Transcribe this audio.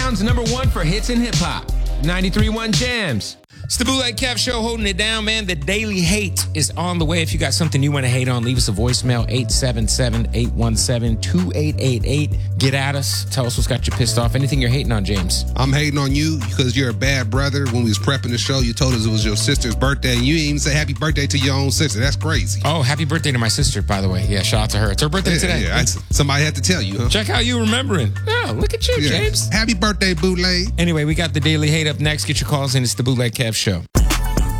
Motown's #1 for hits and hip-hop. 93.1 Jams. It's the Bootleg Kev Show holding it down, man. The Daily Hate is on the way. If you got something you want to hate on, leave us a voicemail, 877-817-2888. Get at us. Tell us what's got you pissed off. Anything you're hating on, James? I'm hating on you because you're a bad brother. When we was prepping the show, you told us it was your sister's birthday, and you didn't even say happy birthday to your own sister. That's crazy. Oh, happy birthday to my sister, by the way. Yeah, shout out to her. It's her birthday today. Yeah, somebody had to tell you, huh? Check how you remembering. Yeah, look at you, James. Happy birthday, Bootleg. Anyway, we got the Daily Hate up next. Get your calls in. It's the Bootleg Kev Show.